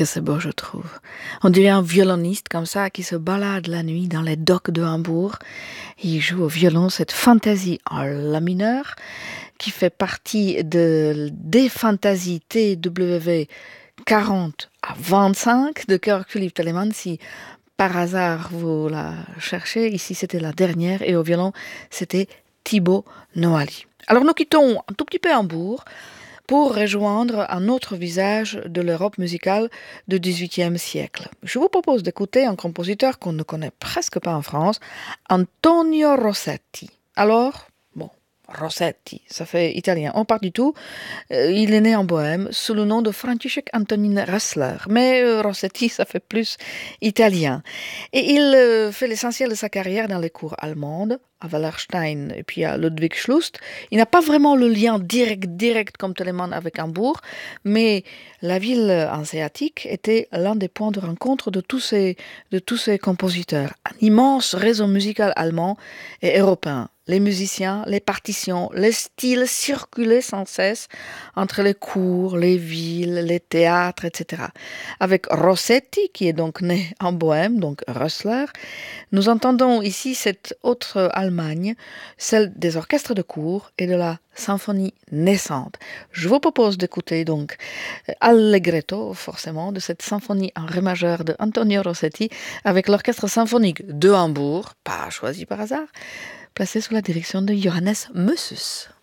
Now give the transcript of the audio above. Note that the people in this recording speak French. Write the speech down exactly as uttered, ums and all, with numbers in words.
que c'est beau, je trouve. On dirait un violoniste comme ça qui se balade la nuit dans les docks de Hambourg. Il joue au violon cette fantaisie en la mineur qui fait partie de, des fantaisies T W quarante à vingt-cinq de Georg Philipp Telemann. Si par hasard vous la cherchez, ici c'était la dernière et au violon c'était Thibaut Noali. Alors nous quittons un tout petit peu Hambourg pour rejoindre un autre visage de l'Europe musicale du dix-huitième siècle. Je vous propose d'écouter un compositeur qu'on ne connaît presque pas en France, Antonio Rossetti. Alors, bon, Rossetti, ça fait italien, on part du tout. Euh, il est né en Bohème sous le nom de František Antonín Rössler, mais euh, Rossetti, ça fait plus italien. Et il euh, fait l'essentiel de sa carrière dans les cours allemandes, à Wallerstein et puis à Ludwig Schlust. Il n'a pas vraiment le lien direct, direct comme Telemann avec Hambourg, mais la ville hanséatique était l'un des points de rencontre de tous ces, de tous ces compositeurs. Un immense réseau musical allemand et européen. Les musiciens, les partitions, les styles circulaient sans cesse entre les cours, les villes, les théâtres, et cetera. Avec Rossetti, qui est donc né en Bohème, donc Rössler, nous entendons ici cette autre Allemagne, celle des orchestres de cour et de la symphonie naissante. Je vous propose d'écouter donc Allegretto, forcément, de cette symphonie en ré majeur de Antonio Rossetti avec l'orchestre symphonique de Hambourg, pas choisi par hasard, placé sous la direction de Johannes Möses.